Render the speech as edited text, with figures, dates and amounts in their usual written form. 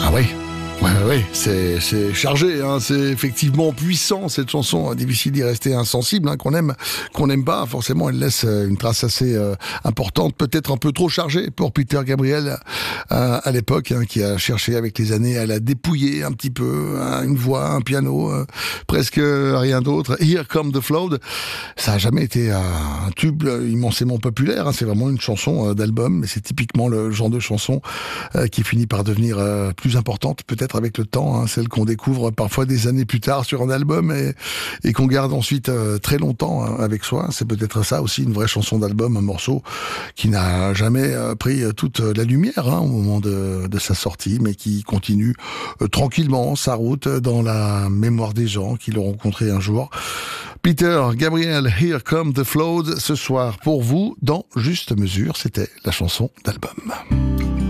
Ah oui. Ouais, c'est chargé, hein, c'est effectivement puissant cette chanson, difficile d'y rester insensible, hein, qu'on n'aime pas, forcément elle laisse une trace assez importante, peut-être un peu trop chargée pour Peter Gabriel à l'époque, hein, qui a cherché avec les années à la dépouiller un petit peu, hein, une voix, un piano, presque rien d'autre. Here Come the Flood, ça a jamais été un tube immensément populaire, hein, c'est vraiment une chanson d'album, mais c'est typiquement le genre de chanson qui finit par devenir plus importante, peut-être avec le temps, hein, celle qu'on découvre parfois des années plus tard sur un album et qu'on garde ensuite très longtemps avec soi. C'est peut-être ça aussi, une vraie chanson d'album, un morceau qui n'a jamais pris toute la lumière, hein, au moment de sa sortie, mais qui continue tranquillement sa route dans la mémoire des gens qui l'ont rencontré un jour. Peter Gabriel, Here Come the Flood, ce soir pour vous, dans Juste Mesure, c'était la chanson d'album.